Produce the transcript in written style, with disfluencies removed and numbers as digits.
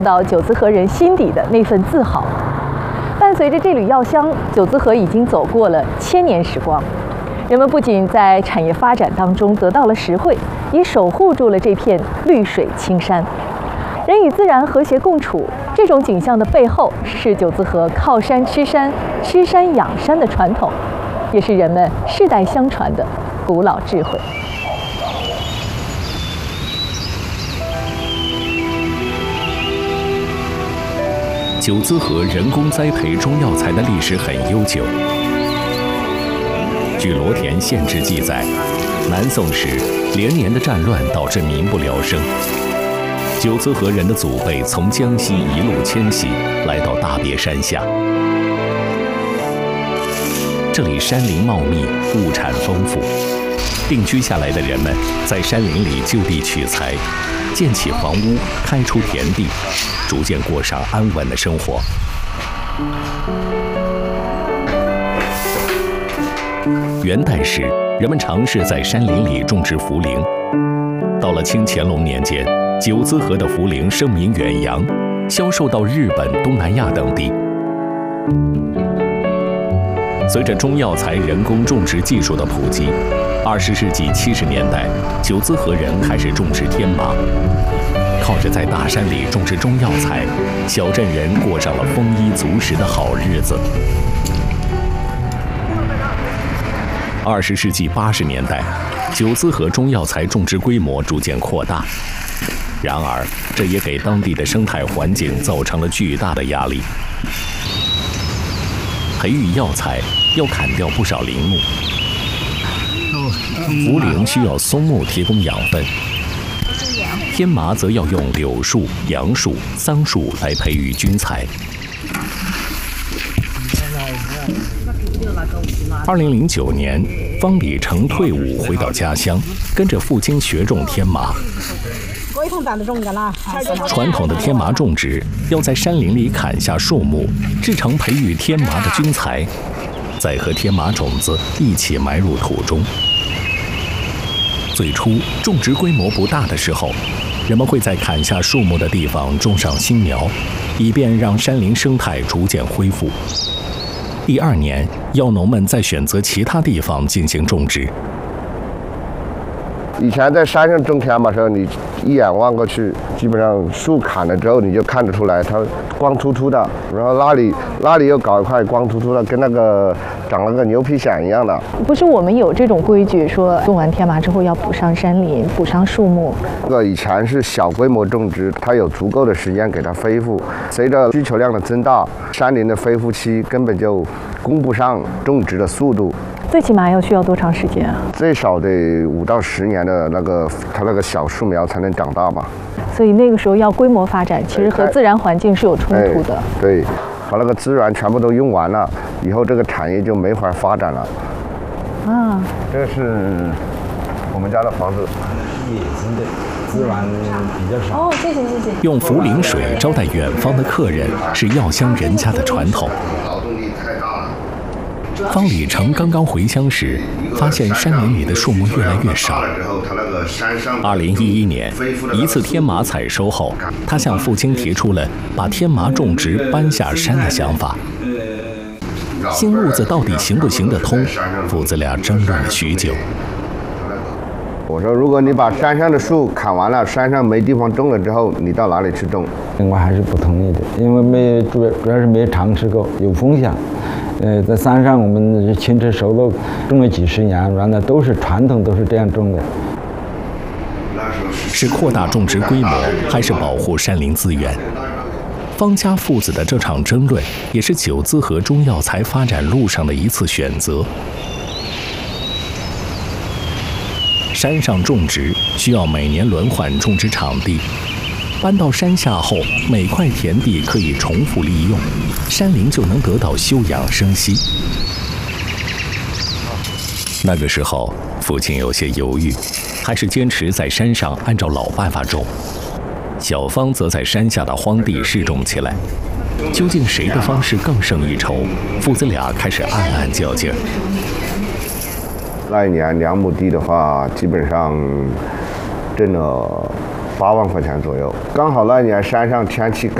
到九资河人心底的那份自豪。伴随着这缕药香，九资河已经走过了1000年时光。人们不仅在产业发展当中得到了实惠，也守护住了这片绿水青山。人与自然和谐共处，这种景象的背后是九资河靠山吃山、吃山养山的传统，也是人们世代相传的古老智慧。 九资河人工栽培中药材的历史很悠久。据罗田县志记载，南宋时连年的战乱导致民不聊生，九资河人的祖辈从江西一路迁徙来到大别山下。这里山林茂密，物产丰富，定居下来的人们在山林里就地取材，建起房屋，开出田地，逐渐过上安稳的生活。元代时，人们尝试在山林里种植茯苓。到了清乾隆年间，九资河的茯苓声名远扬，销售到日本、东南亚等地。随着中药材人工种植技术的普及，20世纪70年代，九资河人开始种植天麻。靠着在大山里种植中药材，小镇人过上了丰衣足食的好日子。20世纪80年代，九资河中药材种植规模逐渐扩大，然而这也给当地的生态环境造成了巨大的压力。培育药材要砍掉不少林木，茯苓需要松木提供养分，天麻则要用柳树、杨树、桑树来培育菌材。2009年，方礼成退伍回到家乡，跟着父亲学种天麻。传统的天麻种植要在山林里砍下树木，制成培育天麻的菌材，再和天麻种子一起埋入土中。最初种植规模不大的时候，人们会在砍下树木的地方种上新苗，以便让山林生态逐渐恢复。第2年，药农们再选择其他地方进行种植。 以前在山上种天麻的时候，你一眼望过去，基本上树砍了之后，你就看得出来它光秃秃的，然后那里又搞一块光秃秃的，跟那个长了个牛皮癣一样的。 不是我们有这种规矩，说种完天麻之后要补上山林，补上树木。 这个以前是小规模种植，它有足够的时间给它恢复。随着需求量的增大，山林的恢复期根本就供不上种植的速度。 最起码要需要多长时间啊？ 最少得5到10年的它那个小树苗才能长大嘛。 所以那个时候要规模发展，其实和自然环境是有冲突的。 对，把那个资源全部都用完了，以后这个产业就没法发展了。 啊， 这是我们家的房子， 野生的，资源比较少。 哦，谢谢。 用茯苓水招待远方的客人是药乡人家的传统。方礼成刚刚回乡时，发现山林里的树木越来越少。2011年，一次天麻采收后，他向父亲提出了把天麻种植搬下山的想法。新路子到底行不行得通？父子俩争论了许久。 我说，如果你把山上的树砍完了，山上没地方种了之后，你到哪里去种？ 我还是不同意的，因为主要是没尝试过，有风险。在山上我们轻车熟路种了几10年，原来都是传统，都是这样种的。 是扩大种植规模，还是保护山林资源？方家父子的这场争论，也是九资河中药材发展路上的一次选择。山上种植需要每年轮换种植场地，搬到山下后，每块田地可以重复利用，山林就能得到休养生息。那个时候，父亲有些犹豫，还是坚持在山上按照老办法种。小芳则在山下的荒地试种起来。究竟谁的方式更胜一筹？父子俩开始暗暗较劲儿。 那一年2亩地的话，基本上挣了 8万块钱左右。刚好那年山上天气